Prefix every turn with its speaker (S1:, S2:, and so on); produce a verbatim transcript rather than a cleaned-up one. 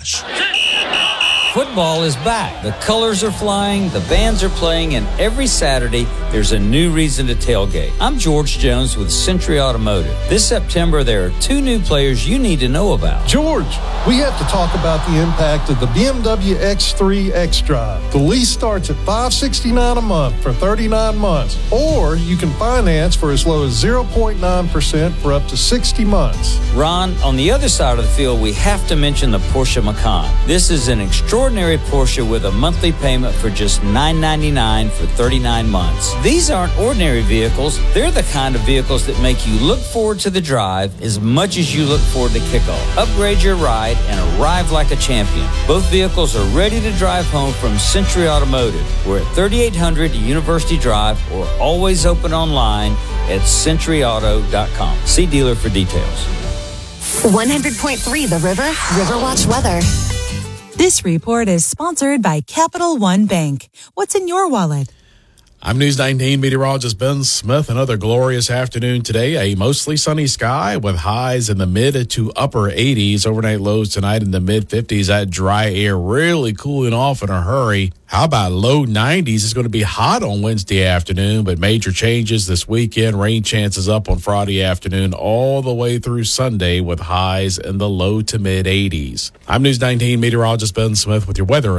S1: Football is back. The colors are flying, the bands are playing, and every Saturday there's a new reason to tailgate. I'm George Jones with Century Automotive. This September there are two new players you need to know about.
S2: George, we have to talk about the impact of the B M W X three X-Drive. The lease starts at five hundred sixty-nine dollars a month for thirty-nine months, or you can finance for as low as zero point nine percent for up to sixty months.
S1: Ron, on the other side of the field, we have to mention the Porsche Macan. This is an extraordinary Ordinary Porsche with a monthly payment for just nine hundred ninety-nine dollars for thirty-nine months. These aren't ordinary vehicles. They're the kind of vehicles that make you look forward to the drive as much as you look forward to kickoff. Upgrade your ride and arrive like a champion. Both vehicles are ready to drive home from Century Automotive. We're at thirty-eight hundred University Drive or always open online at century auto dot com. See dealer for details.
S3: one hundred point three The River, Riverwatch weather.
S4: This report is sponsored by Capital One Bank. What's in your wallet?
S5: I'm News nineteen meteorologist Ben Smith. Another glorious afternoon today. A mostly sunny sky with highs in the mid to upper eighties. Overnight lows tonight in the mid fifties. That dry air really cooling off in a hurry. How about low nineties? It's going to be hot on Wednesday afternoon, but major changes this weekend. Rain chances up on Friday afternoon all the way through Sunday with highs in the low to mid eighties. I'm News nineteen meteorologist Ben Smith with your weather.